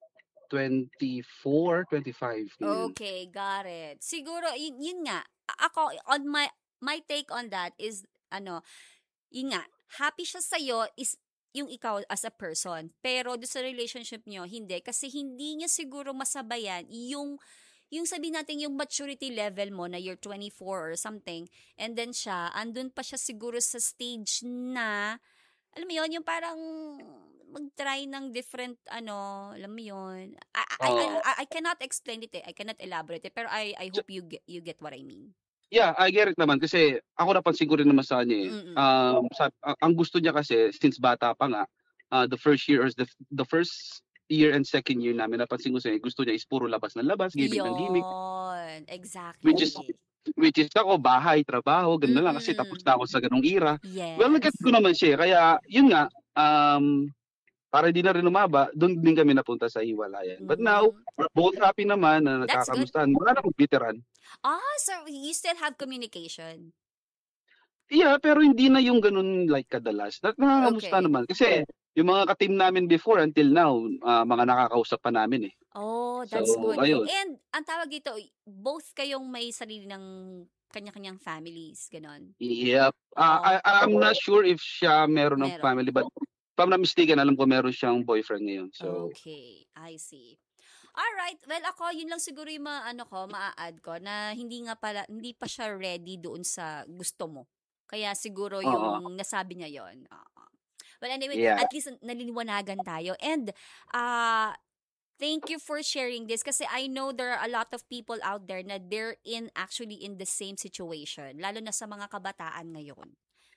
twenty-four, twenty-five. Ganyan. Okay, got it. Siguro, yun, yun nga. A- Ako, on my, my take on that is, ano, yun nga, happy siya sa'yo is yung ikaw as a person. Pero doon sa relationship nyo, hindi. Kasi hindi niya siguro masabayan yung, yung sabihin natin yung maturity level mo na you're twenty-four or something. And then siya, andun pa siya siguro sa stage na, alam mo yun, yung parang mag-try ng different, ano, alam mo yun. I, I, I, Oo. I, I cannot explain it eh. I cannot elaborate it. Pero I, I hope you get, you get what I mean. Yeah, I get it naman kasi ako napansin ko rin naman sa kanya eh. Mm-mm. Um, sa, ang, ang gusto niya kasi since bata pa nga, uh, the first year or the, the first year and second year namin, napansin ko sa kanya, gusto niya is puro labas ng labas, gimmick ng gimmick. Yun, exactly. Which is, which is ako, bahay, trabaho, ganun na lang kasi Mm-mm. tapos na ako sa ganung era. Yes. Well, nag-get ko naman siya. Kaya, yun nga, um, para hindi na rin umaba, doon din kami napunta sa hiwalayan. But now, Mhm. we're both happy naman na That's good. nagkakamustahan. Wala namang bitiran. Ah, so you still have communication. Yeah, pero hindi na yung ganun like kadalas. Nak- Nakakamusta Okay. naman. Kasi yung mga ka-team namin before until now, ah, mga nakakausap pa namin eh. Oh, that's So, good. ayun. And ang tawag dito, both kayong may sarili ng kanya-kanyang families, ganon. Yep. Ah, Oh. I, I'm not sure if siya meron ng Meron. family, but if I'm not mistaken, alam ko meron siyang boyfriend ngayon. So, Okay, I see. Alright, well ako, yun lang siguro yung mga ano ko, maa-add ko, na hindi nga pala, hindi pa siya ready doon sa gusto mo. Kaya siguro Oo. yung nasabi niya yon. Oo. Well anyway, Yeah. at least naliliwanagan tayo. And, uh, thank you for sharing this kasi I know there are a lot of people out there na they're in, actually in the same situation. Lalo na sa mga kabataan ngayon.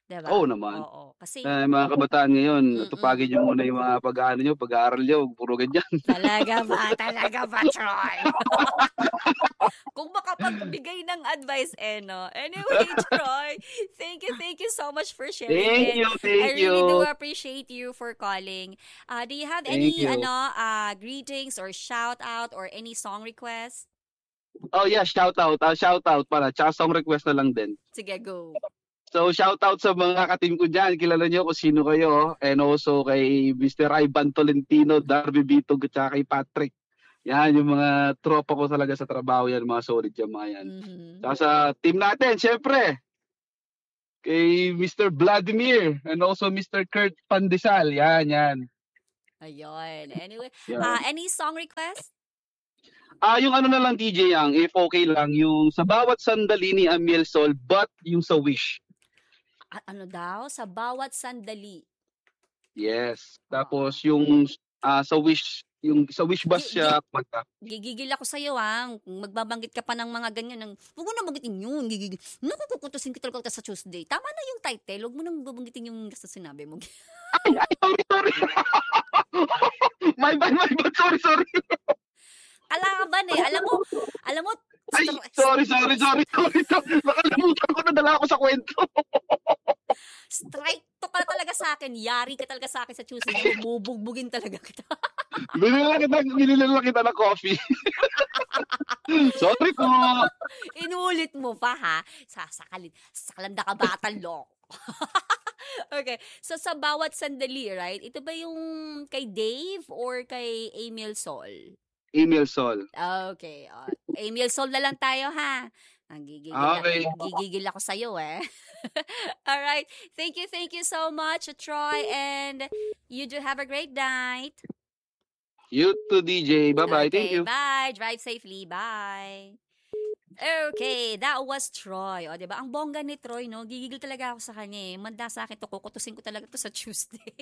'Di ba? Oo naman. Oo, kasi Eh, mga kabataan ngayon, Mm. tupagin niyo muna yung mga pag-aano niyo, pag-aaral niyo, puro ganyan. Talaga ba? Talaga ba, Troy? Kung makapagbigay ng advice, eh, no? Anyway, Troy, thank you, thank you so much for sharing Thank it. you, I thank really do you. appreciate you for calling. Uh, do you have Thank any, you. ano, uh, greetings or shout out or any song request? Oh yeah, shout out, ah, shout out pala, tsaka song request na lang din. Sige, go. So shout out sa mga ka-team ko diyan, kilala niyo kung sino kayo, and also kay Mister Ivan Tolentino, Darby Bitog, at saka kay Patrick. Yan, yung mga tropa ko talaga sa trabaho yan, mga solid yan, mga yan. Mhm. Tsaka sa team natin, syempre, kay Mister Vladimir, and also Mister Kurt Pandesal, yan, yan. Ayun. Anyway, yan. uh, any song request? Ah, yung ano na lang D J Yang, if okay lang, yung sa bawat sandali ni Amiel Sol, but yung sa Wish. A- ano daw? Sa bawat sandali. Yes. Tapos yung ah, sa Wish, yung sa Wish bus Gi- siya kumanta. Gigigil ako sa iyo, ah. Kung magbabanggit ka pa ng mga ganyan, ng, huwag mo na banggitin yun. Gigigil. Nakukukutusin ko talaga sa Tuesday. Tama na yung title. Huwag mo nang babanggitin yung sa sinabi mo. Ay, ay, sorry, sorry. my bad, my bad, sorry, sorry. Kalaban eh. Alam mo, alam mo, Ay, stri- sorry, sorry, sorry, sorry, sorry. Nakalimutan ko na dala ako sa kwento. strike to ka talaga sa akin. Yari ka talaga sa akin sa Tuesday. Bubugbugin talaga kita. Binila kita, binila kita ng coffee. Sorry po. Inulit mo pa, ha? Sasakalin. Sakalanda ka batang loko. Okay. So, sa bawat sandali, right? Ito ba yung kay Dave or kay Emil Sol? Emil Sol. Okay. Uh, Emil Sol na lang tayo, ha? Nagigigil, Okay. gigigil ako sa'yo, eh. Alright. Thank you, thank you so much, Troy. And you do have a great night. You too, D J. Bye-bye. Okay, Thank you. bye. Drive safely. Bye. Okay, that was Troy. O, diba? Ang bongga ni Troy, no? Gigigil talaga ako sa kanya, eh. Manda sa akin to, kukutusin ko talaga to sa Tuesday.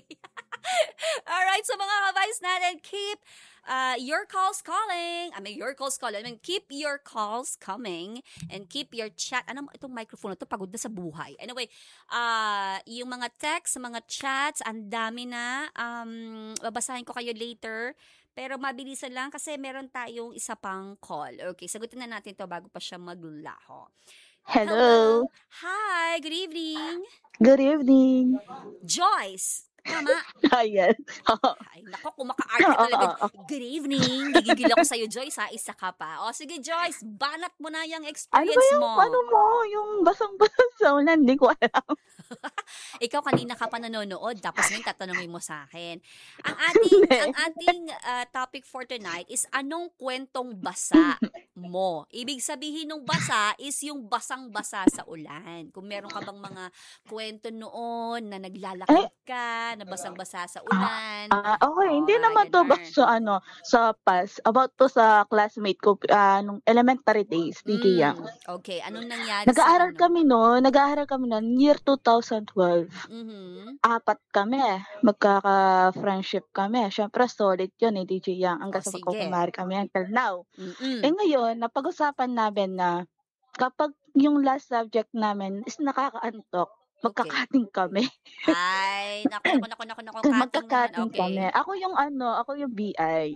Alright, so mga ka-vice natin, keep uh, your calls calling. I mean, your calls calling. I mean, keep your calls coming and keep your chat. Ano, itong microphone na to, pagod na sa buhay. Anyway, uh, yung mga texts, mga chats, ang dami na. Um, babasahin ko kayo later. Pero mabilisan lang kasi meron tayong isa pang call. Okay, sagutin na natin to bago pa siya maglaho. Hello. Hi, good evening. Good evening. Joyce. Tama. Ayan. Ay, nako, kumaka-art ka talaga. Good evening. Gigigil ako sa'yo, Joyce, ha? Isa ka pa. O, sige, Joyce, banat mo na yung Ano ba experience yung, mo. ano mo, yung basang-basang sa ulan, hindi ko alam. Ikaw kanina ka pa nanonood, tapos ngayon tatanungin mo sa akin. Ang ating, Hindi. ang ating uh, topic for tonight is anong kwentong basa mo? Ibig sabihin ng basa is yung basang-basa sa ulan. Kung meron ka bang mga kwento noon na naglalakad ka, na basang-basa sa ulan. Ah, okay, Oo, hindi mga naman to ganun. ba sa ano, sa past. About to sa classmate ko, ah, nung elementary days, D J Yang. Mm, okay, anong nangyari Nag-aaral sa ano? kami no, nag-aaral kami noon, year two thousand twelve. Mhm. Apat kami, magkaka-friendship kami. Siyempre, solid yun eh, D J Yang. Hanggang O, sa sige. magkukumari kami until now. Mm-mm. Eh ngayon, napag-usapan namin na kapag yung last subject namin is nakakaantok, Okay. magkakating kami. Ay, naku, naku, naku, naku, naku, cutting naman. Magkakating Okay. kami. Ako yung ano, ako yung B I.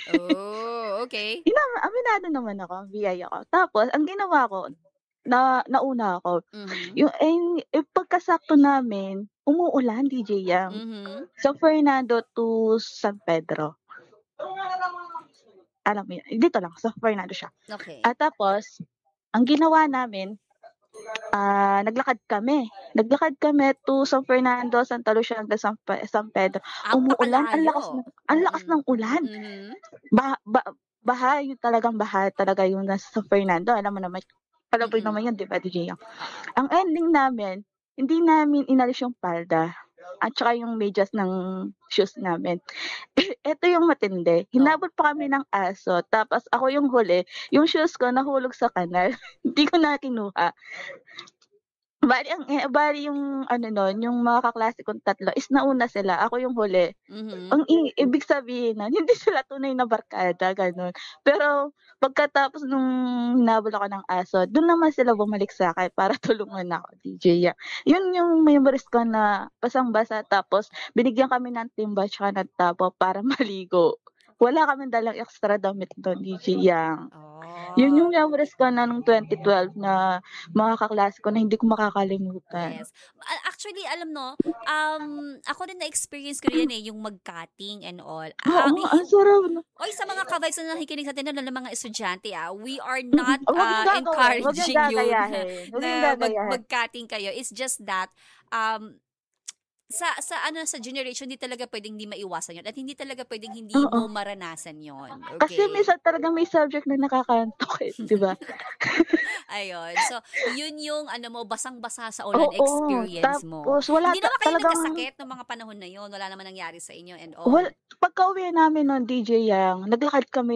Oh, okay. Ina- aminado naman ako, B I ako. Tapos, ang ginawa ko, na nauna ako, Mhm. yung eh, eh, pagkasakto namin, umuulan, D J Yang. Mhm. Sa Fernando to San Pedro. Alam mo yun, dito lang, sa Fernando siya. Okay. At tapos, ang ginawa namin, ah naglakad kami. Naglakad kami to San Fernando, Santa Lucia, hanggang San, Pe- San Pedro. Ang Umuulan, ang lakas pakalayo. ng, ang lakas Mm-mm. ng ulan. Mhm. Ba, ba, baha, yung talagang baha talaga yung nasa San Fernando. Alam mo naman, alam mo Mm-mm. naman yun, di ba, D J? Ang ending namin, hindi namin inalis yung palda at saka yung medyas ng shoes namin. Ito yung matindi. Hinabol pa kami ng aso. Tapos ako yung huli. Yung shoes ko nahulog sa kanal. Hindi ko na kinuha. Bale ang eh, bale yung ano nun, yung mga kaklase kong tatlo is nauna sila, ako yung huli. Mhm. Ang i ibig sabihin nun, hindi sila tunay na barkada, gano'n. Pero pagkatapos nung hinabol ako ng aso, dun naman sila bumalik sa'kin para tulungan ako, D J. Ya yun yung memories ko na basang-basa tapos binigyan kami ng timba tsaka ng tabo para maligo. Wala kaming dalang extra damit dun, D J Yang. Yun Oh. yung memories ko na nung twenty twelve na mga kaklase ko na hindi ko makakalimutan. Yes. A- Actually, alam no, um, ako rin na-experience ko rin eh, yung mag-cutting and all. Oo Ah, nga, i- ang sarap 'no. Oy, sa mga ka-vibes na nakikinig sa atin ng mga estudyante ah, we are not Oh, wag uh, niyong gagawin, wag niyong encouraging you na, gagayahin, wag niyong na mag, gagayahin. mag-cutting kayo. It's just that um, sa sa ano sa generation hindi talaga pwedeng hindi maiwasan 'yon at hindi talaga pwedeng hindi Oo. mo maranasan 'yon. Kasi Okay? minsan talagang may subject na nakakantok eh, 'di ba? Ayun. So, yun yung ano mo basang-basa sa ulan Oo, experience mo. tapos wala Hindi ta naman kayo talagang nagkasakit ng mga panahon na 'yon. Wala naman nangyari sa inyo and all. wal pagkauwi namin nun, D J Yang, naglakad kami